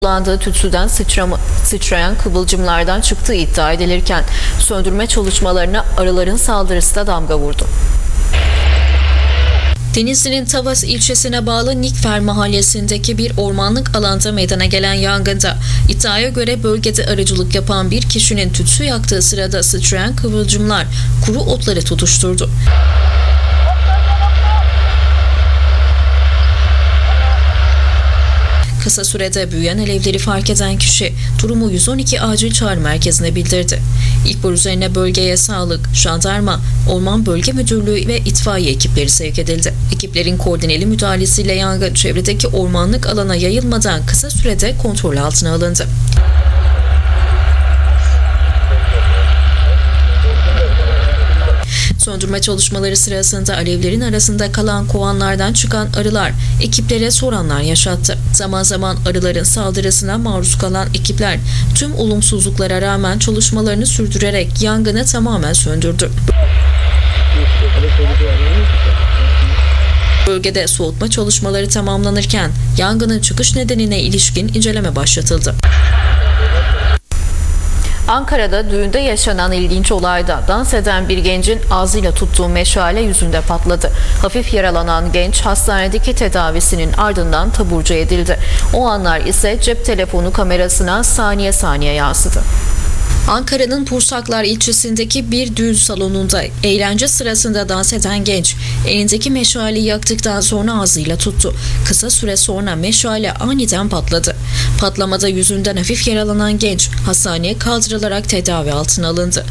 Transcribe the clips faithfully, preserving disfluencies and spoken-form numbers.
kullandığı tütsüden sıçrama, sıçrayan kıvılcımlardan çıktığı iddia edilirken söndürme çalışmalarına arıların saldırısı da damga vurdu. Denizli'nin Tavas ilçesine bağlı Nikfer mahallesindeki bir ormanlık alanda meydana gelen yangında iddiaya göre bölgede arıcılık yapan bir kişinin tütsü yaktığı sırada sıçrayan kıvılcımlar kuru otları tutuşturdu. Kısa sürede büyüyen alevleri fark eden kişi durumu yüz on iki acil çağrı merkezine bildirdi. İhbar üzerine bölgeye sağlık, jandarma, orman bölge müdürlüğü ve itfaiye ekipleri sevk edildi. Ekiplerin koordineli müdahalesiyle yangın çevredeki ormanlık alana yayılmadan kısa sürede kontrol altına alındı. Söndürme çalışmaları sırasında alevlerin arasında kalan kovanlardan çıkan arılar ekiplere soranlar yaşattı. Zaman zaman arıların saldırısına maruz kalan ekipler tüm olumsuzluklara rağmen çalışmalarını sürdürerek yangını tamamen söndürdü. Bölgede soğutma çalışmaları tamamlanırken yangının çıkış nedenine ilişkin inceleme başlatıldı. Ankara'da düğünde yaşanan ilginç olayda dans eden bir gencin ağzıyla tuttuğu meşale yüzünde patladı. Hafif yaralanan genç hastanedeki tedavisinin ardından taburcu edildi. O anlar ise cep telefonu kamerasına saniye saniye yansıdı. Ankara'nın Pursaklar ilçesindeki bir düğün salonunda eğlence sırasında dans eden genç elindeki meşaleyi yaktıktan sonra ağzıyla tuttu. Kısa süre sonra meşale aniden patladı. Patlamada yüzünden hafif yaralanan genç hastaneye kaldırılarak tedavi altına alındı.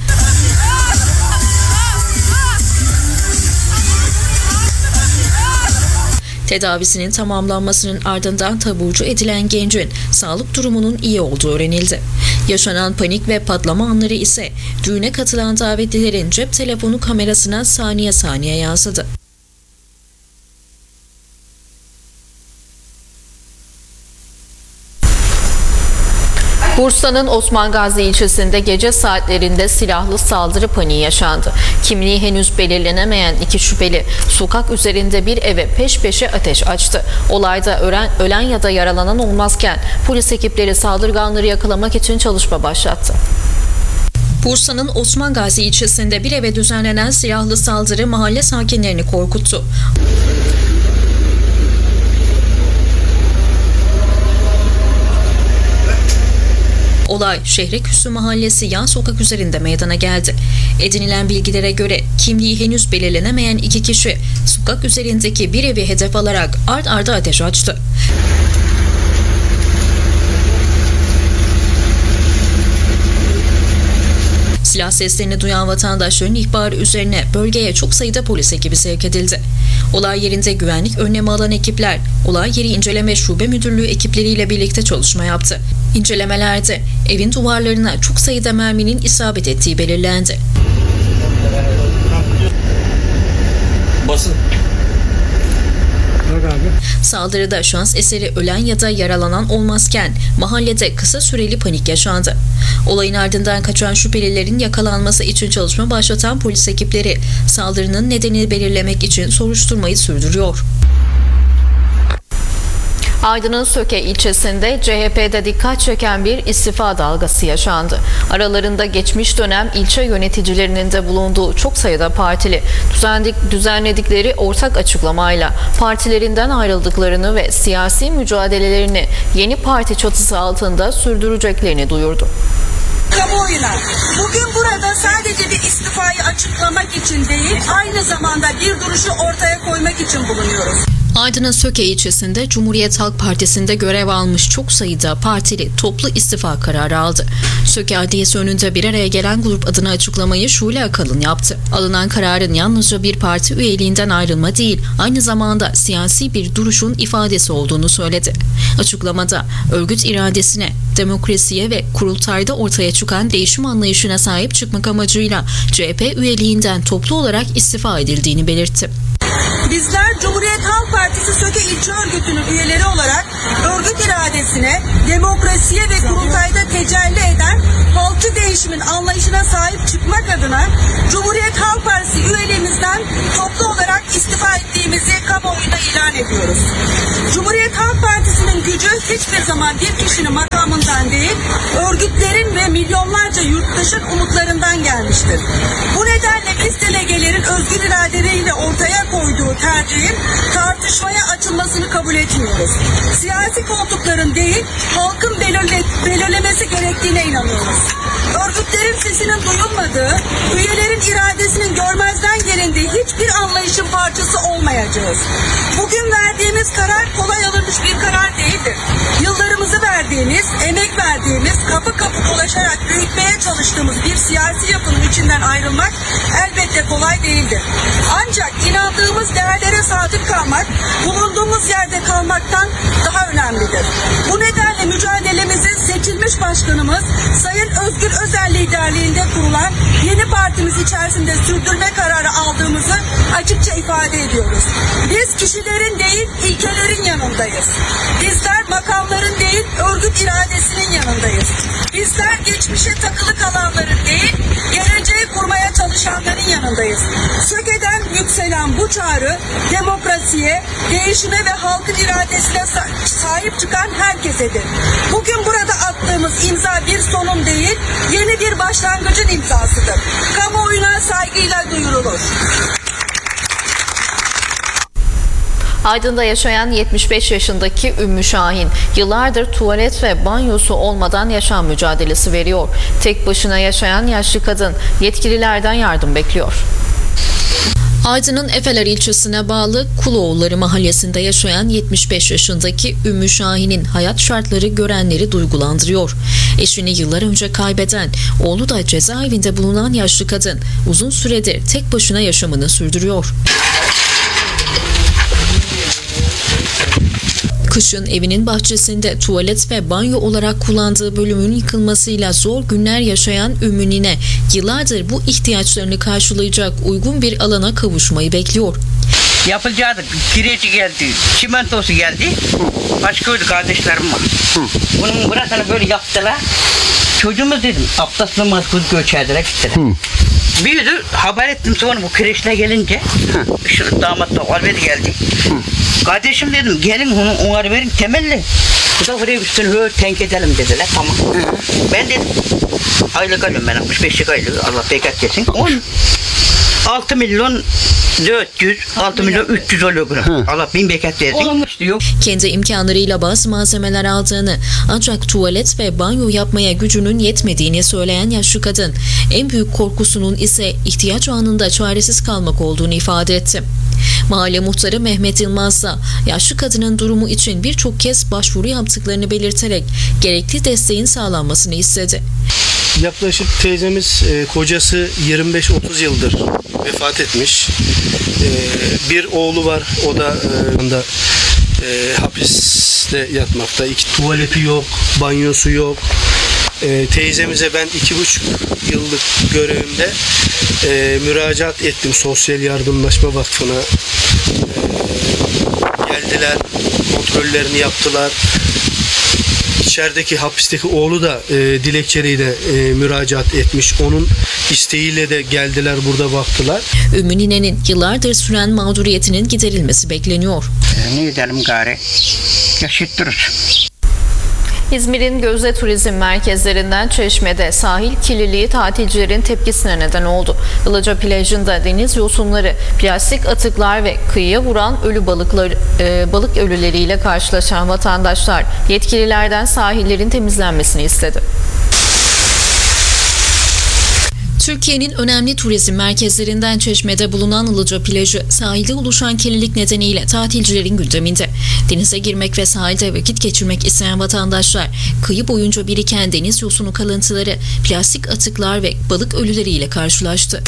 Tedavisinin tamamlanmasının ardından taburcu edilen gencin sağlık durumunun iyi olduğu öğrenildi. Yaşanan panik ve patlama anları ise düğüne katılan davetlilerin cep telefonu kamerasına saniye saniye yansıdı. Bursa'nın Osman Gazi ilçesinde gece saatlerinde silahlı saldırı paniği yaşandı. Kimliği henüz belirlenemeyen iki şüpheli sokak üzerinde bir eve peş peşe ateş açtı. Olayda ölen, ölen ya da yaralanan olmazken polis ekipleri saldırganları yakalamak için çalışma başlattı. Bursa'nın Osman Gazi ilçesinde bir eve düzenlenen silahlı saldırı mahalle sakinlerini korkuttu. Olay Şehreküssü Mahallesi yan sokak üzerinde meydana geldi. Edinilen bilgilere göre kimliği henüz belirlenemeyen iki kişi sokak üzerindeki bir evi hedef alarak art arda ateş açtı. Silah seslerini duyan vatandaşların ihbarı üzerine bölgeye çok sayıda polis ekibi sevk edildi. Olay yerinde güvenlik önlemi alan ekipler, olay yeri inceleme şube müdürlüğü ekipleriyle birlikte çalışma yaptı. İncelemelerde evin duvarlarına çok sayıda merminin isabet ettiği belirlendi. Basın. Saldırıda şans eseri ölen ya da yaralanan olmazken mahallede kısa süreli panik yaşandı. Olayın ardından kaçan şüphelilerin yakalanması için çalışma başlatan polis ekipleri saldırının nedenini belirlemek için soruşturmayı sürdürüyor. Aydın'ın Söke ilçesinde C H P'de dikkat çeken bir istifa dalgası yaşandı. Aralarında geçmiş dönem ilçe yöneticilerinin de bulunduğu çok sayıda partili düzenledikleri ortak açıklamayla partilerinden ayrıldıklarını ve siyasi mücadelelerini yeni parti çatısı altında sürdüreceklerini duyurdu. Kamuoyuna bugün burada sadece bir istifayı açıklamak için değil, aynı zamanda bir duruşu ortaya koymak için bulunuyoruz. Aydın'ın Söke ilçesinde Cumhuriyet Halk Partisi'nde görev almış çok sayıda partili toplu istifa kararı aldı. Söke Adliyesi önünde bir araya gelen grup adına açıklamayı Şule Akalın yaptı. Alınan kararın yalnızca bir parti üyeliğinden ayrılma değil, aynı zamanda siyasi bir duruşun ifadesi olduğunu söyledi. Açıklamada örgüt iradesine, demokrasiye ve kurultayda ortaya çıkan değişim anlayışına sahip çıkmak amacıyla C H P üyeliğinden toplu olarak istifa edildiğini belirtti. Bizler Cumhuriyet Halk Partisi Söke İlçe Örgütü'nün üyeleri olarak örgüt iradesine, demokrasiye ve kurultayda tecelli eden halkçı değişimin anlayışına sahip çıkmak adına Cumhuriyet Halk Partisi üyeliğimizden toplu olarak istifa ettiğimizi kamuoyuna ilan ediyoruz. Cumhuriyet Halk Partisi'nin gücü hiçbir zaman bir kişinin makamından değil, örgütlerin ve milyonlarca yurttaşın umutlarından gelmiştir. Bu nedenle biz delegelerin özgür iradeleriyle ortaya koyduğu tercihin tartışmaya açılmasını kabul etmiyoruz. Siyasi koltukların değil, halkın belirle, belirlemesi gerektiğine inanıyoruz. Örgütlerin sesinin duyulmadığı, üyelerin iradesinin görmezden gelindiği hiçbir anlayışın parçası olmayacağız. Bugün verdiğimiz karar kolay alınmış bir karar değildir. Yıllarımızı verdiğimiz, emek verdiğimiz, kapı kapı dolaşarak büyütmeye çalıştığımız bir siyasi yapının içinden ayrılmak elbette kolay değildir. Ancak inandığımız değerlere sadık kalmak, bulunduğumuz yerde kalmaktan daha önemlidir. Bu nedenle mücadelemizi seçilmiş başkanımız Sayın Özgür Özel liderliğinde kurulan yeni partimiz içerisinde sürdürme kararı aldığımızı açıkça ifade ediyoruz. Biz kişilerin değil, ilkelerin yanındayız. Bizler makamların değil, örgüt iradesinin yanındayız. Bizler geçmişe takılı kalanların değil, geleceği kurmaya çalışanların yanındayız. Söke'den yükselen bu çağrı demokrasiye, değişime ve halkın iradesine sahip çıkan herkesedir. Bugün burada attığımız imza bir sonun değil, yeni bir başlangıcın imzasıdır. Kamuoyuna saygıyla duyurulur. Aydın'da yaşayan yetmiş beş yaşındaki Ümmü Şahin yıllardır tuvalet ve banyosu olmadan yaşam mücadelesi veriyor. Tek başına yaşayan yaşlı kadın yetkililerden yardım bekliyor. Aydın'ın Efeler ilçesine bağlı Kuloğulları mahallesinde yaşayan yetmiş beş yaşındaki Ümmü Şahin'in hayat şartları görenleri duygulandırıyor. Eşini yıllar önce kaybeden, oğlu da cezaevinde bulunan yaşlı kadın uzun süredir tek başına yaşamını sürdürüyor. Kışın evinin bahçesinde tuvalet ve banyo olarak kullandığı bölümün yıkılmasıyla zor günler yaşayan Ümmü Nine, yıllardır bu ihtiyaçlarını karşılayacak uygun bir alana kavuşmayı bekliyor. Yapılacaktı. Kireci geldi, çimentosu geldi. Başka öyle kardeşlerim var. Hı. Bunun burasını böyle yaptılar. Çocuğumuz dedim, abdestli mazkut göçerdiler gittiler. Hı. Büyüdü, haber ettim sonra bu kireçle gelince. Hı. Şu damat da albedi geldi. Hı. Kardeşim dedim, gelin onu onları verin temelli. Bu da buraya üstünü böyle tenk edelim dediler, tamam. Hı. Ben dedim, aylık alıyorum ben, altmış beşlik aylık, Allah bekat geçsin. on altı milyon dört yüz, altı milyon üç yüz oluyor buna. Allah bin bekat versin. Kendi imkanlarıyla bazı malzemeler aldığını, ancak tuvalet ve banyo yapmaya gücünün yetmediğini söyleyen yaşlı kadın, en büyük korkusunun ise ihtiyaç anında çaresiz kalmak olduğunu ifade etti. Mahalle muhtarı Mehmet Yılmaz da yaşlı kadının durumu için birçok kez başvuru yaptıklarını belirterek gerekli desteğin sağlanmasını istedi. Yaklaşık teyzemiz e, kocası yirmi beş otuz yıldır vefat etmiş. E, bir oğlu var, o da e, da, e, hapiste yatmakta. İki, tuvaleti yok, banyosu yok. E, teyzemize ben iki buçuk yıllık görevimde e, müracaat ettim Sosyal Yardımlaşma Vakfı'na. E, geldiler, kontrollerini yaptılar. İçerideki hapisteki oğlu da e, dilekçeliyle e, müracaat etmiş. Onun isteğiyle de geldiler, burada baktılar. Ümmü Nine'nin yıllardır süren mağduriyetinin giderilmesi bekleniyor. Ne edelim gari? Yaşıttırız. İzmir'in gözde turizm merkezlerinden Çeşme'de sahil kirliliği tatilcilerin tepkisine neden oldu. Ilıca plajında deniz yosunları, plastik atıklar ve kıyıya vuran ölü balıklar, e, balık ölüleriyle karşılaşan vatandaşlar yetkililerden sahillerin temizlenmesini istedi. Türkiye'nin önemli turizm merkezlerinden Çeşme'de bulunan Ilıca plajı sahilde oluşan kirlilik nedeniyle tatilcilerin gündeminde. Denize girmek ve sahilde vakit geçirmek isteyen vatandaşlar kıyı boyunca biriken deniz yosunu kalıntıları, plastik atıklar ve balık ölüleriyle karşılaştı.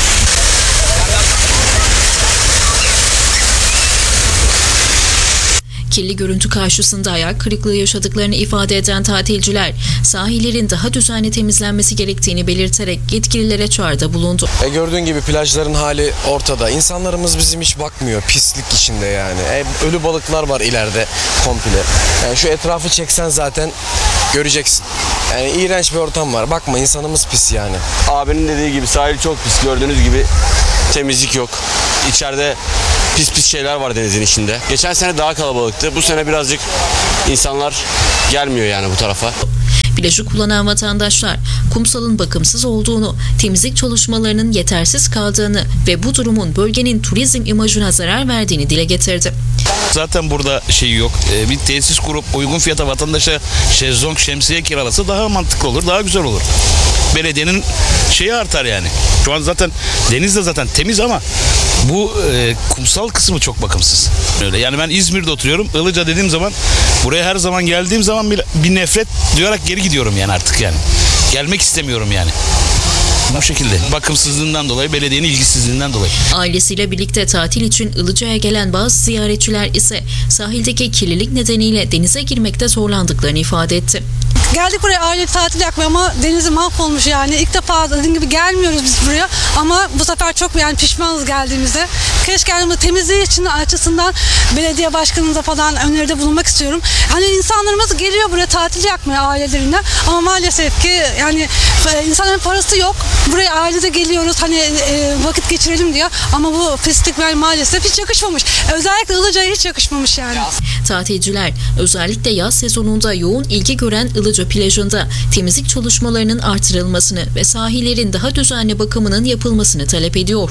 Kirli görüntü karşısında ayak kırıklığı yaşadıklarını ifade eden tatilciler, sahillerin daha düzenli temizlenmesi gerektiğini belirterek yetkililere çağrıda bulundu. E gördüğün gibi plajların hali ortada. İnsanlarımız bizim hiç bakmıyor. Pislik içinde yani. E, ölü balıklar var ileride komple. Yani şu etrafı çeksen zaten göreceksin. Yani iğrenç bir ortam var. Bakma, insanımız pis yani. Abinin dediği gibi sahil çok pis. Gördüğünüz gibi temizlik yok. İçeride pis pis şeyler var denizin içinde. Geçen sene daha kalabalıktı. Bu sene birazcık insanlar gelmiyor yani bu tarafa. Plajı kullanan vatandaşlar kumsalın bakımsız olduğunu, temizlik çalışmalarının yetersiz kaldığını ve bu durumun bölgenin turizm imajına zarar verdiğini dile getirdi. Zaten burada şey yok. Ee, bir tesis kurup uygun fiyata vatandaşa şezlong, şemsiye kiralasa daha mantıklı olur, daha güzel olur. Belediyenin şeyi artar yani. Şu an zaten deniz de zaten temiz ama bu e, kumsal kısmı çok bakımsız. Öyle. Yani ben İzmir'de oturuyorum. Ilıca dediğim zaman buraya her zaman geldiğim zaman bir, bir nefret duyarak geri gidiyorum yani artık yani. Gelmek istemiyorum yani. Bu şekilde bakımsızlığından dolayı, belediyenin ilgisizliğinden dolayı. Ailesiyle birlikte tatil için Ilıca'ya gelen bazı ziyaretçiler ise sahildeki kirlilik nedeniyle denize girmekte zorlandıklarını ifade etti. Geldik buraya aile tatil yapmaya ama denizi mahvolmuş yani. İlk defa dediğim gibi gelmiyoruz biz buraya ama bu sefer çok yani pişmanız geldiğimizde. Keşke yani temizliği için açısından belediye başkanımıza falan öneride bulunmak istiyorum. Hani insanlarımız geliyor buraya tatil yapmaya ailelerine ama maalesef ki yani insanların parası yok. Buraya ailede geliyoruz hani e, vakit geçirelim diye ama bu pislik maalesef hiç yakışmamış. Özellikle Ilıca'ya hiç yakışmamış yani. Tatilciler özellikle yaz sezonunda yoğun ilgi gören Ilıca plajında temizlik çalışmalarının artırılmasını ve sahillerin daha düzenli bakımının yapılmasını talep ediyor.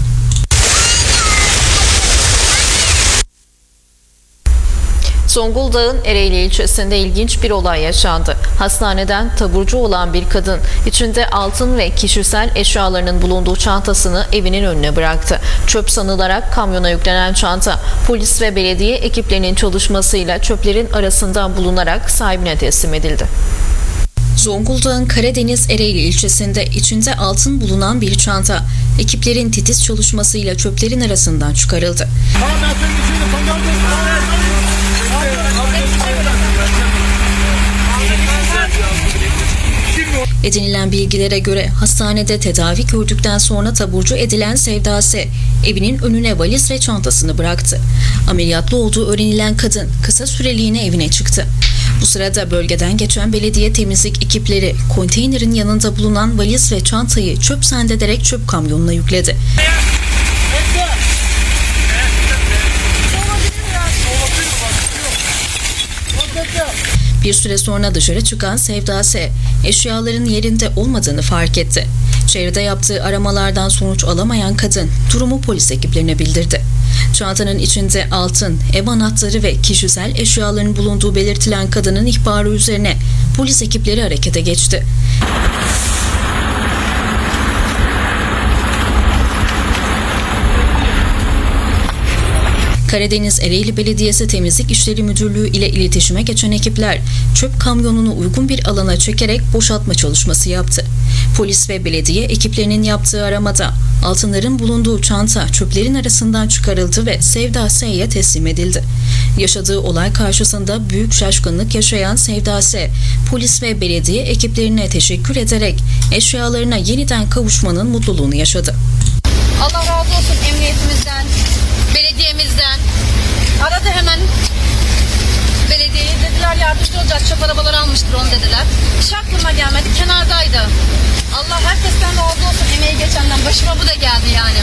Zonguldak'ın Ereğli ilçesinde ilginç bir olay yaşandı. Hastaneden taburcu olan bir kadın içinde altın ve kişisel eşyalarının bulunduğu çantasını evinin önüne bıraktı. Çöp sanılarak kamyona yüklenen çanta polis ve belediye ekiplerinin çalışmasıyla çöplerin arasından bulunarak sahibine teslim edildi. Zonguldak'ın Karadeniz Ereğli ilçesinde içinde altın bulunan bir çanta ekiplerin titiz çalışmasıyla çöplerin arasından çıkarıldı. Edinilen bilgilere göre hastanede tedavi gördükten sonra taburcu edilen Sevda S. evinin önüne valiz ve çantasını bıraktı. Ameliyatlı olduğu öğrenilen kadın kısa süreliğine evine çıktı. Bu sırada bölgeden geçen belediye temizlik ekipleri konteynerin yanında bulunan valiz ve çantayı çöp zannederek çöp kamyonuna yükledi. Bir süre sonra dışarı çıkan Sevda S. eşyaların yerinde olmadığını fark etti. Çevrede yaptığı aramalardan sonuç alamayan kadın durumu polis ekiplerine bildirdi. Çantanın içinde altın, ev anahtarı ve kişisel eşyaların bulunduğu belirtilen kadının ihbarı üzerine polis ekipleri harekete geçti. Karadeniz Ereğli Belediyesi Temizlik İşleri Müdürlüğü ile iletişime geçen ekipler çöp kamyonunu uygun bir alana çekerek boşaltma çalışması yaptı. Polis ve belediye ekiplerinin yaptığı aramada altınların bulunduğu çanta çöplerin arasından çıkarıldı ve Sevda S'ye teslim edildi. Yaşadığı olay karşısında büyük şaşkınlık yaşayan Sevda S, polis ve belediye ekiplerine teşekkür ederek eşyalarına yeniden kavuşmanın mutluluğunu yaşadı. Allah razı olsun emniyetimizden, belediyemizden. Aradı hemen belediyeyi, dediler yardımcı olacağız, çöp arabaları almıştır onu dediler. Hiç aklıma gelmedi, kenardaydı. Allah herkesten razı olsun, emeği geçenden başıma bu da geldi yani.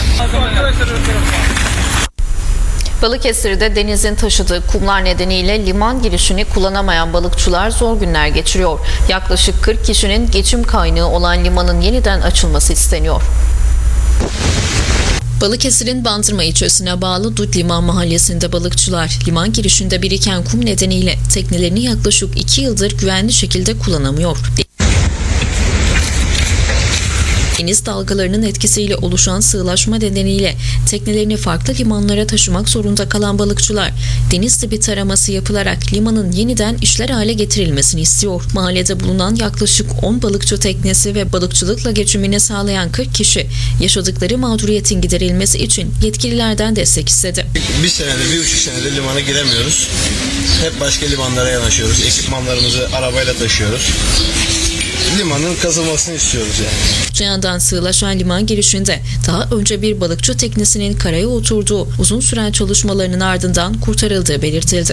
Balıkesir'de denizin taşıdığı kumlar nedeniyle liman girişini kullanamayan balıkçılar zor günler geçiriyor. Yaklaşık kırk kişinin geçim kaynağı olan limanın yeniden açılması isteniyor. Balıkesir'in Bandırma ilçesine bağlı Dut Liman mahallesinde balıkçılar liman girişinde biriken kum nedeniyle teknelerini yaklaşık iki yıldır güvenli şekilde kullanamıyor. Deniz dalgalarının etkisiyle oluşan sığlaşma nedeniyle teknelerini farklı limanlara taşımak zorunda kalan balıkçılar, deniz dibi taraması yapılarak limanın yeniden işler hale getirilmesini istiyor. Mahallede bulunan yaklaşık on balıkçı teknesi ve balıkçılıkla geçimini sağlayan kırk kişi yaşadıkları mağduriyetin giderilmesi için yetkililerden destek istedi. Bir senedir, bir buçuk senedir limana giremiyoruz. Hep başka limanlara yanaşıyoruz. Ekipmanlarımızı arabayla taşıyoruz. Limanın kazılmasını istiyoruz yani. Cihan'dan sığlaşan liman girişinde daha önce bir balıkçı teknesinin karaya oturduğu uzun süren çalışmalarının ardından kurtarıldığı belirtildi.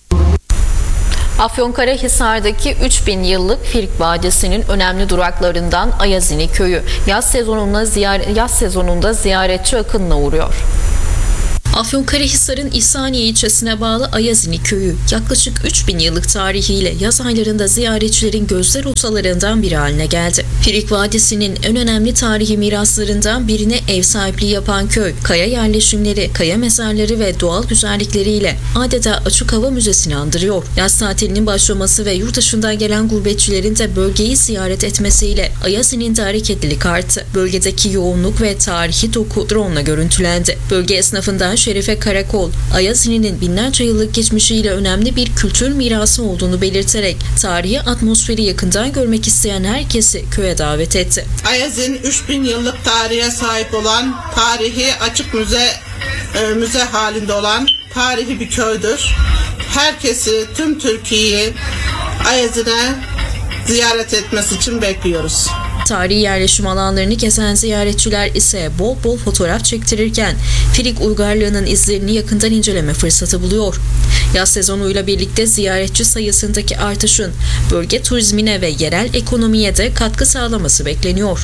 Afyonkarahisar'daki üç bin yıllık Firik Vadisi'nin önemli duraklarından Ayazini Köyü yaz sezonunda, ziyare- yaz sezonunda ziyaretçi akınına uğruyor. Afyonkarahisar'ın İhsaniye ilçesine bağlı Ayazini köyü yaklaşık üç bin yıllık tarihiyle yaz aylarında ziyaretçilerin gözler otalarından biri haline geldi. Firik Vadisi'nin en önemli tarihi miraslarından birine ev sahipliği yapan köy, kaya yerleşimleri, kaya mezarları ve doğal güzellikleriyle adeta açık hava müzesini andırıyor. Yaz tatilinin başlaması ve yurt dışından gelen gurbetçilerin de bölgeyi ziyaret etmesiyle Ayazini'nin de hareketlilik arttı. Bölgedeki yoğunluk ve tarihi doku drone'la görüntülendi. Bölge esnafından Şerife Karakol, Ayazini'nin binlerce yıllık geçmişiyle önemli bir kültür mirası olduğunu belirterek tarihi atmosferi yakından görmek isteyen herkesi köye davet etti. Ayazin üç bin yıllık tarihe sahip olan, tarihi açık müze e, müze halinde olan tarihi bir köydür. Herkesi, tüm Türkiye'yi Ayazin'e ziyaret etmesi için bekliyoruz. Tarihi yerleşim alanlarını gezen ziyaretçiler ise bol bol fotoğraf çektirirken Firik uygarlığının izlerini yakından inceleme fırsatı buluyor. Yaz sezonuyla birlikte ziyaretçi sayısındaki artışın bölge turizmine ve yerel ekonomiye de katkı sağlaması bekleniyor.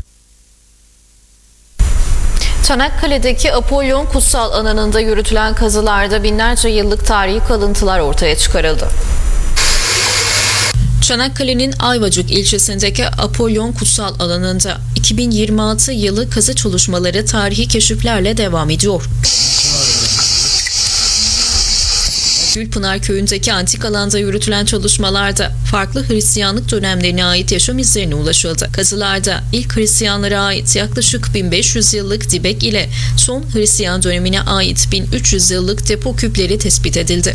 Çanakkale'deki Apollon Kutsal Ananı'nda yürütülen kazılarda binlerce yıllık tarihi kalıntılar ortaya çıkarıldı. Çanakkale'nin Ayvacık ilçesindeki Apollon Kutsal Alanı'nda iki bin yirmi altı yılı kazı çalışmaları tarihi keşiflerle devam ediyor. Gülpınar köyündeki antik alanda yürütülen çalışmalarda farklı Hristiyanlık dönemlerine ait yaşam izlerine ulaşıldı. Kazılarda ilk Hristiyanlara ait yaklaşık bin beş yüz yıllık dibek ile son Hristiyan dönemine ait bin üç yüz yıllık depo küpleri tespit edildi.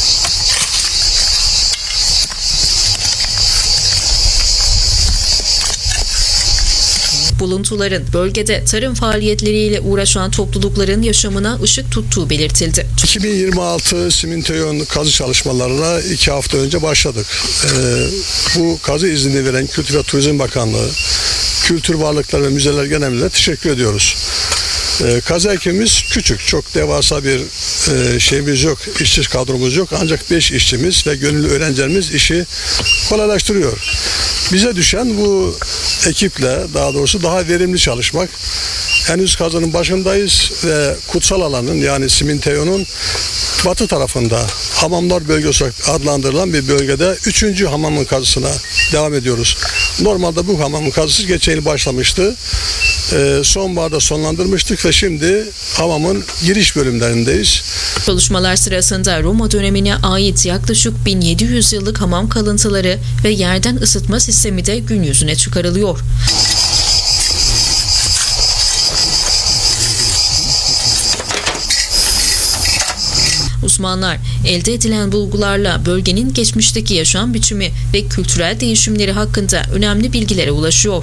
Buluntuların bölgede tarım faaliyetleriyle uğraşan toplulukların yaşamına ışık tuttuğu belirtildi. iki bin yirmi altı Simintoy'un kazı çalışmalarına iki hafta önce başladık. Ee, bu kazı izni veren Kültür ve Turizm Bakanlığı, Kültür Varlıkları ve Müzeler Genel Müdürlüğü'ne teşekkür ediyoruz. Ee, kazı ekibimiz küçük, çok devasa bir e, şeyimiz yok, işçi kadromuz yok. Ancak beş işçimiz ve gönüllü öğrencilerimiz işi kolaylaştırıyor. Bize düşen bu ekiple, daha doğrusu daha verimli çalışmak. Henüz kazının başındayız ve kutsal alanın, yani Simintoy'un batı tarafında hamamlar bölgesi olarak adlandırılan bir bölgede üçüncü hamamın kazısına devam ediyoruz. Normalde bu hamamın kazısı geçen yıl başlamıştı. Ee, sonbaharda sonlandırmıştık ve şimdi hamamın giriş bölümlerindeyiz. Çalışmalar sırasında Roma dönemine ait yaklaşık bin yedi yüz yıllık hamam kalıntıları ve yerden ısıtma sistemi de gün yüzüne çıkarılıyor. Uzmanlar elde edilen bulgularla bölgenin geçmişteki yaşam biçimi ve kültürel değişimleri hakkında önemli bilgilere ulaşıyor.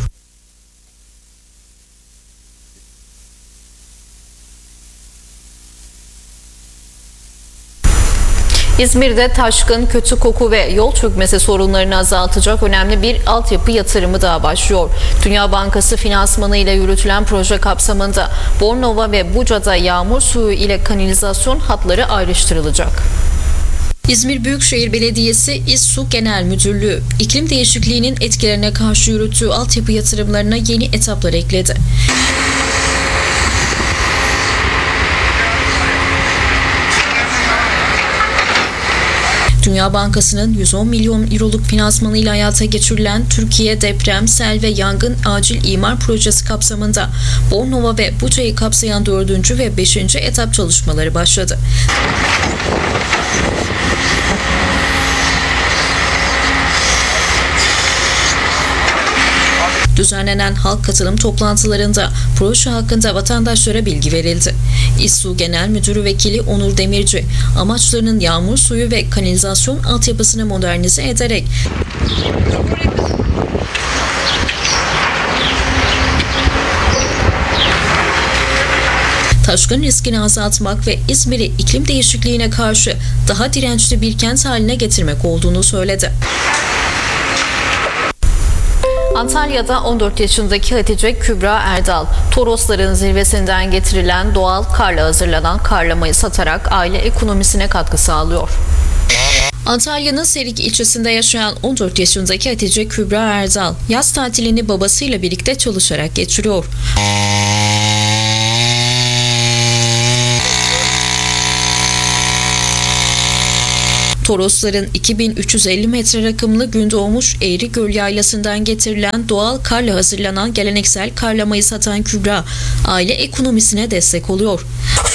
İzmir'de taşkın, kötü koku ve yol çökmesi sorunlarını azaltacak önemli bir altyapı yatırımı daha başlıyor. Dünya Bankası finansmanıyla yürütülen proje kapsamında Bornova ve Buca'da yağmur suyu ile kanalizasyon hatları ayrıştırılacak. İzmir Büyükşehir Belediyesi İzsu Genel Müdürlüğü, iklim değişikliğinin etkilerine karşı yürüttüğü altyapı yatırımlarına yeni etaplar ekledi. Dünya Bankası'nın yüz on milyon euroluk finansmanıyla hayata geçirilen Türkiye Deprem, Sel ve Yangın Acil İmar Projesi kapsamında Bornova ve Buca'yı kapsayan dördüncü ve beşinci etap çalışmaları başladı. Düzenlenen halk katılım toplantılarında proje hakkında vatandaşlara bilgi verildi. İSSU Genel Müdürü Vekili Onur Demirci, amaçlarının yağmur suyu ve kanalizasyon altyapısını modernize ederek taşkın riskini azaltmak ve İzmir'i iklim değişikliğine karşı daha dirençli bir kent haline getirmek olduğunu söyledi. Antalya'da on dört yaşındaki Hatice Kübra Erdal, Torosların zirvesinden getirilen doğal karla hazırlanan karlamayı satarak aile ekonomisine katkı sağlıyor. Antalya'nın Serik ilçesinde yaşayan on dört yaşındaki Hatice Kübra Erdal, yaz tatilini babasıyla birlikte çalışarak geçiriyor. Torosların iki bin üç yüz elli metre rakımlı Gündoğmuş Eğrigöl Yaylası'ndan getirilen doğal karla hazırlanan geleneksel karlamayı satan Kübra, aile ekonomisine destek oluyor.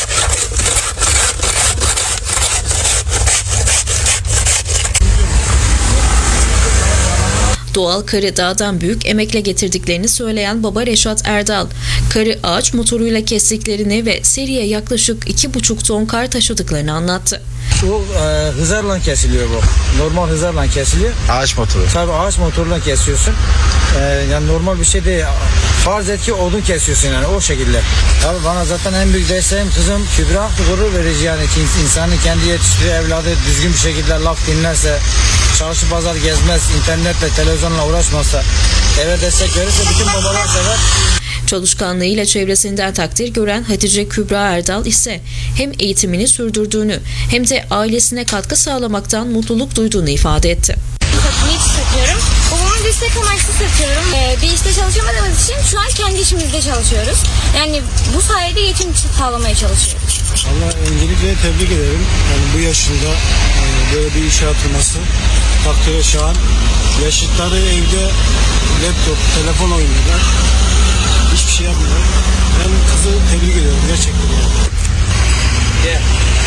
Doğal karı dağdan büyük emekle getirdiklerini söyleyen baba Reşat Erdal, karı ağaç motoruyla kestiklerini ve seriye yaklaşık iki buçuk ton kar taşıdıklarını anlattı. Bu e, hızarla kesiliyor bu. Normal hızarla kesiliyor. Ağaç motoru. Tabii ağaç motoruyla kesiyorsun. E, yani normal bir şey değil. Farz et ki odun kesiyorsun yani o şekilde. Tabii bana zaten en büyük desteğim kızım Kübra. Gurur verici yani ki insanın kendi yetiştiriği evladı düzgün bir şekilde laf dinlerse, çarşı pazar gezmez, internetle, televizyonla uğraşmazsa, eve destek verirse bütün babalar sever. Çalışkanlığıyla çevresinden takdir gören Hatice Kübra Erdal ise hem eğitimini sürdürdüğünü hem de ailesine katkı sağlamaktan mutluluk duyduğunu ifade etti. Satmayı satıyorum. Babamın destek amaçlı satıyorum. Ee, bir işte çalışamadığımız için şu an kendi işimizde çalışıyoruz. Yani bu sayede geçim sağlamaya çalışıyoruz. Allah öncelikle tebrik ederim. Yani bu yaşında e, böyle bir işe atılması takdire şayan. Yaşıtları evde laptop, telefon oynuyorlar. Hiçbir şey yapmıyor. Ben kızı tebrik ediyorum gerçekten. Yeah.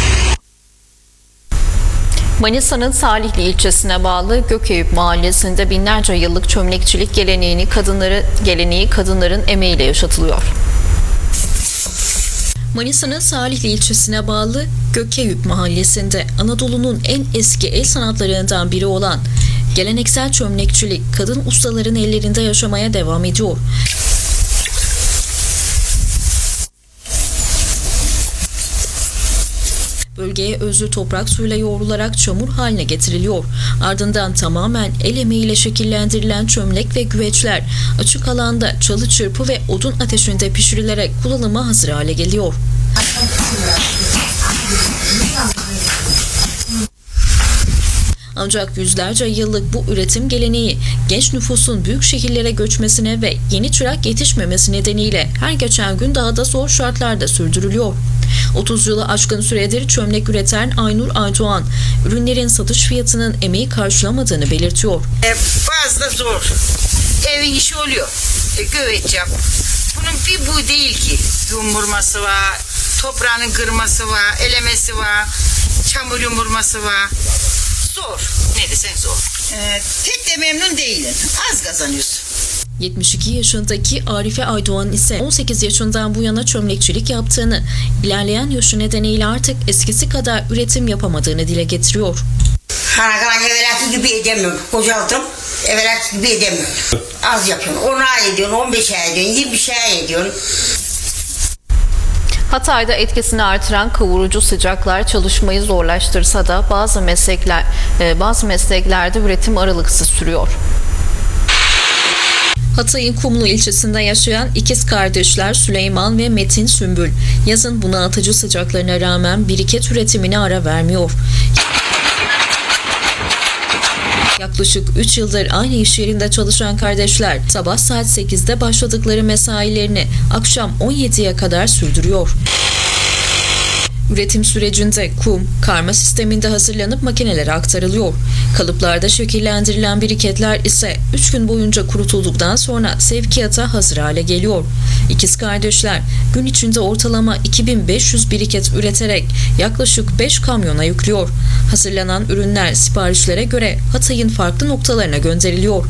Manisa'nın Salihli ilçesine bağlı Gökeyüp mahallesinde binlerce yıllık çömlekçilik geleneğini kadınları geleneği kadınların emeğiyle yaşatılıyor. Manisa'nın Salihli ilçesine bağlı Gökeyüp mahallesinde Anadolu'nun en eski el sanatlarından biri olan geleneksel çömlekçilik kadın ustaların ellerinde yaşamaya devam ediyor. Bölgeye özlü toprak suyla yoğrularak çamur haline getiriliyor. Ardından tamamen el emeğiyle şekillendirilen çömlek ve güveçler açık alanda çalı çırpı ve odun ateşinde pişirilerek kullanıma hazır hale geliyor. Ancak yüzlerce yıllık bu üretim geleneği genç nüfusun büyük şehirlere göçmesine ve yeni çırak yetişmemesi nedeniyle her geçen gün daha da zor şartlarda sürdürülüyor. otuz yılı aşkın süredir çömlek üreten Aynur Aydoğan, ürünlerin satış fiyatının emeği karşılamadığını belirtiyor. E, fazla zor. Evin işi oluyor. E, güveç yap. Bunun bir bu değil ki. Yumurması var, toprağının kırması var, elemesi var, çamur yumurması var. Zor. Ne desen zor. Ee, tek de memnun değilim. Az kazanıyorsun. yetmiş iki yaşındaki Arife Aydoğan ise on sekiz yaşından bu yana çömlekçilik yaptığını, ilerleyen yaşı nedeniyle artık eskisi kadar üretim yapamadığını dile getiriyor. Hani evvelaki gibi edemiyorum. Kocaldım. Evvelaki gibi edemiyorum. Az yapıyorum. on ay ediyorsun, on beş ay ediyorsun, yirmi ay ediyorsun. Hatay'da etkisini artıran kavurucu sıcaklar çalışmayı zorlaştırsa da bazı meslekler bazı mesleklerde üretim aralıksız sürüyor. Hatay'ın Kumlu ilçesinde yaşayan ikiz kardeşler Süleyman ve Metin Sümbül, yazın bunaltıcı sıcaklarına rağmen biriket üretimine ara vermiyor. Yaklaşık üç yıldır aynı iş yerinde çalışan kardeşler sabah saat sekizde başladıkları mesailerini akşam on yediye kadar sürdürüyor. Üretim sürecinde kum, karma sisteminde hazırlanıp makinelere aktarılıyor. Kalıplarda şekillendirilen biriketler ise üç gün boyunca kurutulduktan sonra sevkiyata hazır hale geliyor. İkiz kardeşler gün içinde ortalama iki bin beş yüz biriket üreterek yaklaşık beş kamyona yüklüyor. Hazırlanan ürünler siparişlere göre Hatay'ın farklı noktalarına gönderiliyor.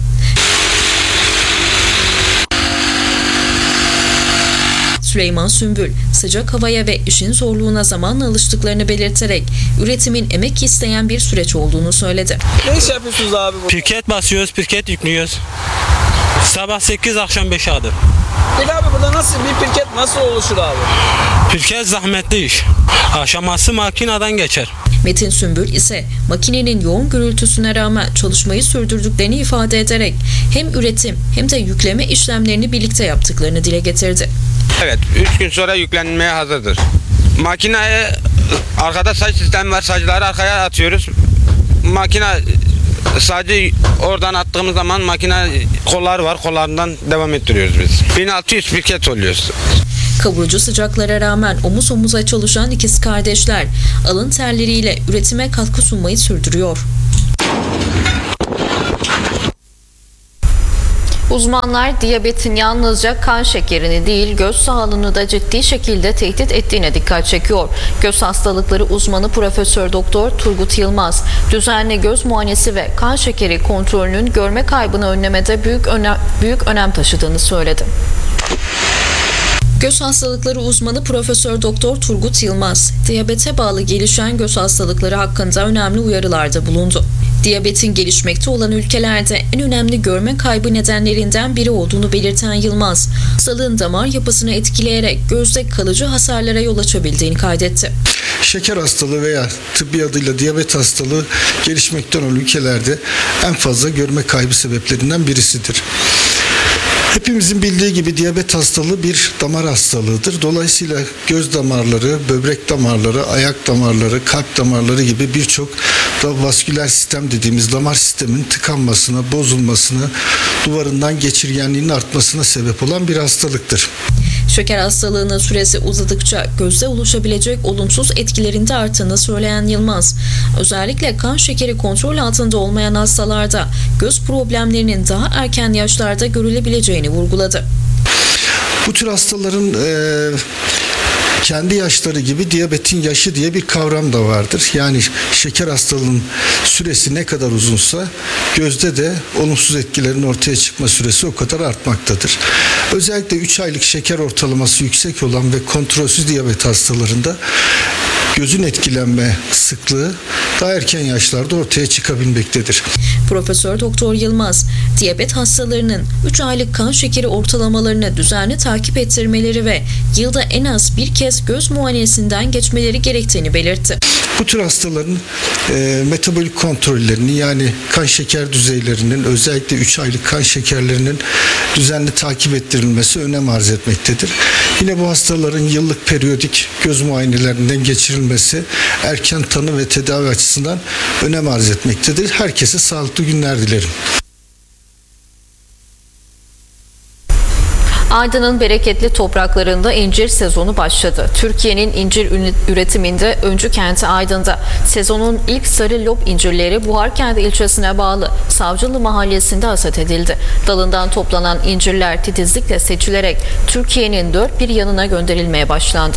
Süleyman Sümbül, sıcak havaya ve işin zorluğuna zamanla alıştıklarını belirterek üretimin emek isteyen bir süreç olduğunu söyledi. Ne iş yapıyorsunuz abi burada? Pirket basıyoruz, pirket yüklüyoruz. Sabah sekiz, akşam beş adım. Peki abi burada nasıl bir pirket nasıl oluşur abi? Pirket zahmetli iş. Aşaması makineden geçer. Metin Sümbül ise makinenin yoğun gürültüsüne rağmen çalışmayı sürdürdüklerini ifade ederek hem üretim hem de yükleme işlemlerini birlikte yaptıklarını dile getirdi. Evet, üç gün sonra yüklenmeye hazırdır. Makineye arkada saç sistemi var, sacları arkaya atıyoruz. Makine sacı oradan attığımız zaman makine kollar var, kollarından devam ettiriyoruz biz. bin altı yüz pirket oluyoruz. Kavurucu sıcaklara rağmen omuz omuza çalışan ikiz kardeşler alın terleriyle üretime katkı sunmayı sürdürüyor. Uzmanlar diyabetin yalnızca kan şekerini değil göz sağlığını da ciddi şekilde tehdit ettiğine dikkat çekiyor. Göz hastalıkları uzmanı Profesör Doktor Turgut Yılmaz, düzenli göz muayenesi ve kan şekeri kontrolünün görme kaybını önlemede büyük önem, büyük önem taşıdığını söyledi. Göz hastalıkları uzmanı Profesör Doktor Turgut Yılmaz, diyabete bağlı gelişen göz hastalıkları hakkında önemli uyarılarda bulundu. Diyabetin gelişmekte olan ülkelerde en önemli görme kaybı nedenlerinden biri olduğunu belirten Yılmaz, hastalığın damar yapısını etkileyerek gözde kalıcı hasarlara yol açabildiğini kaydetti. Şeker hastalığı veya tıbbi adıyla diyabet hastalığı gelişmekte olan ülkelerde en fazla görme kaybı sebeplerinden birisidir. Hepimizin bildiği gibi diyabet hastalığı bir damar hastalığıdır. Dolayısıyla göz damarları, böbrek damarları, ayak damarları, kalp damarları gibi birçok da vasküler sistem dediğimiz damar sisteminin tıkanmasına, bozulmasına, duvarından geçirgenliğinin artmasına sebep olan bir hastalıktır. Şeker hastalığının süresi uzadıkça gözde oluşabilecek olumsuz etkilerin de arttığını söyleyen Yılmaz, özellikle kan şekeri kontrol altında olmayan hastalarda göz problemlerinin daha erken yaşlarda görülebileceğini vurguladı. Bu tür hastaların e, kendi yaşları gibi diyabetin yaşı diye bir kavram da vardır. Yani şeker hastalığının süresi ne kadar uzunsa gözde de olumsuz etkilerin ortaya çıkma süresi o kadar artmaktadır. Özellikle üç aylık şeker ortalaması yüksek olan ve kontrolsüz diyabet hastalarında gözün etkilenme sıklığı daha erken yaşlarda ortaya çıkabilmektedir. Profesör Doktor Yılmaz, diyabet hastalarının üç aylık kan şekeri ortalamalarını düzenli takip ettirmeleri ve yılda en az bir kez göz muayenesinden geçmeleri gerektiğini belirtti. Bu tür hastaların e, metabolik kontrollerini, yani kan şeker düzeylerinin, özellikle üç aylık kan şekerlerinin düzenli takip ettirilmesi önem arz etmektedir. Yine bu hastaların yıllık periyodik göz muayenelerinden geçirilmesi erken tanı ve tedavi açısından önem arz etmektedir. Herkese sağlıklı günler dilerim. Aydın'ın bereketli topraklarında incir sezonu başladı. Türkiye'nin incir üretiminde öncü kenti Aydın'da. Sezonun ilk sarı lob incirleri Buharkent ilçesine bağlı Savcılı mahallesinde hasat edildi. Dalından toplanan incirler titizlikle seçilerek Türkiye'nin dört bir yanına gönderilmeye başlandı.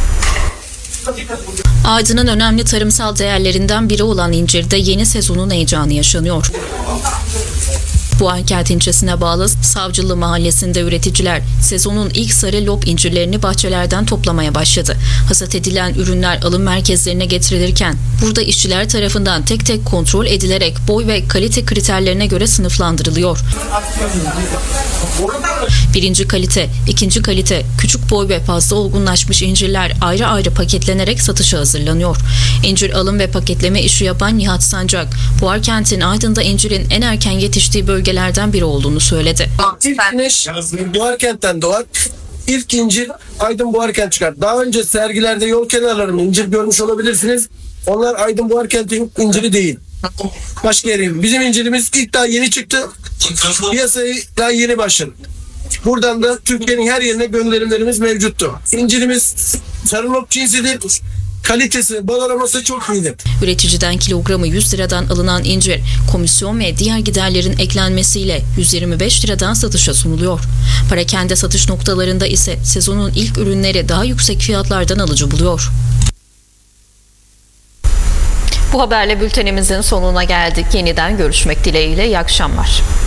Aydın'ın önemli tarımsal değerlerinden biri olan incirde yeni sezonun heyecanı yaşanıyor. Buharkent ilçesine bağlı Savcılı mahallesinde üreticiler sezonun ilk sarı lob incirlerini bahçelerden toplamaya başladı. Hasat edilen ürünler alım merkezlerine getirilirken burada işçiler tarafından tek tek kontrol edilerek boy ve kalite kriterlerine göre sınıflandırılıyor. Birinci kalite, ikinci kalite, küçük boy ve fazla olgunlaşmış incirler ayrı ayrı paketlenerek satışa hazırlanıyor. İncir alım ve paketleme işi yapan Nihat Sancak, Buharkent'in Aydın'da incirin en erken yetiştiği bölgelerden biri olduğunu söyledi. İlk güneş Buharkent'ten doğar. İlk incir Aydın Buharkent çıkar. Daha önce sergilerde yol kenarlarında incir görmüş olabilirsiniz. Onlar Aydın Buharkent'in inciri değil. Başka yerim. Bizim incirimiz ilk daha yeni çıktı. Piyasaya daha yeni başladı. Buradan da Türkiye'nin her yerine gönderimlerimiz mevcuttu. İncirimiz sarı lob cinsidir. Kalitesi, bal aroması çok iyidir. Üreticiden kilogramı yüz liradan alınan incir, komisyon ve diğer giderlerin eklenmesiyle yüz yirmi beş liradan satışa sunuluyor. Parakende satış noktalarında ise sezonun ilk ürünleri daha yüksek fiyatlardan alıcı buluyor. Bu haberle bültenimizin sonuna geldik. Yeniden görüşmek dileğiyle. İyi akşamlar.